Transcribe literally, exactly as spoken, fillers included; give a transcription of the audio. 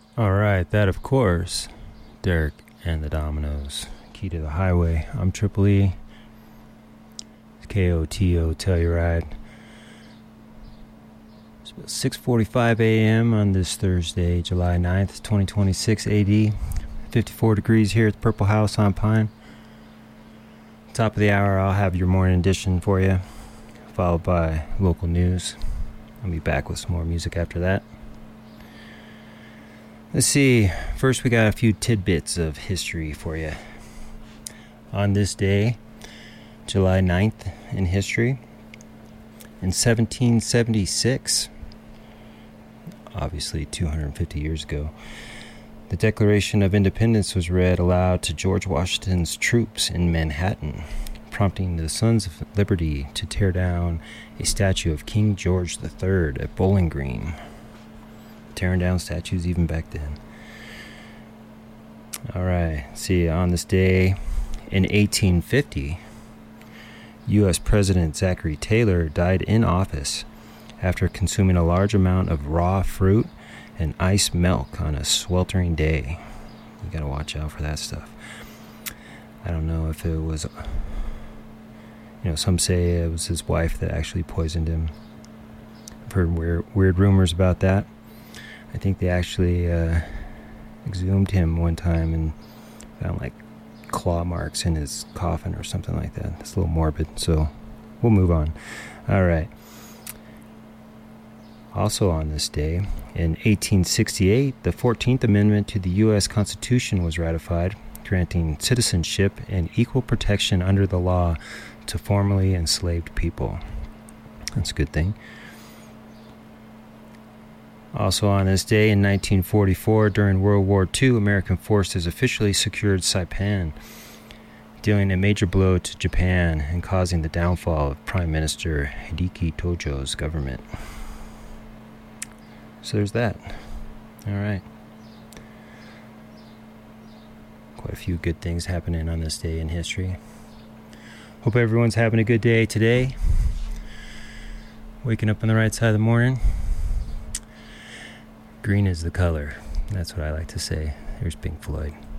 All right, that of course, Derek and the Dominoes. Key to the Highway. I'm Triple E. K O T O Telluride. It's about six forty-five a.m. on this Thursday, July ninth, twenty twenty-six A D. fifty-four degrees here at the Purple House on Pine. Top of the hour, I'll have your morning edition for you, followed by local news. I'll be back with some more music after that. Let's see. First, we got a few tidbits of history for you. On this day, July ninth in history, in seventeen seventy-six, obviously two hundred fifty years ago, the Declaration of Independence was read aloud to George Washington's troops in Manhattan, prompting the Sons of Liberty to tear down a statue of King George the Third at Bowling Green. Tearing down statues even back then. All right, see, on this day in eighteen fifty, U S President Zachary Taylor died in office after consuming a large amount of raw fruit and iced milk on a sweltering day. You gotta watch out for that stuff. I don't know if it was, you know, some say it was his wife that actually poisoned him. I've heard weird, weird rumors about that. I think they actually uh, exhumed him one time and found like claw marks in his coffin or something like that. It's a little morbid, so we'll move on. All right. Also on this day, in eighteen sixty-eight, the fourteenth Amendment to the U S Constitution was ratified, granting citizenship and equal protection under the law to formerly enslaved people. That's a good thing. Also on this day in nineteen forty-four, during World War Two, American forces officially secured Saipan, dealing a major blow to Japan and causing the downfall of Prime Minister Hideki Tojo's government. So there's that. All right. Quite a few good things happening on this day in history. Hope everyone's having a good day today. Waking up on the right side of the morning. Green is the color. That's what I like to say. Here's Pink Floyd.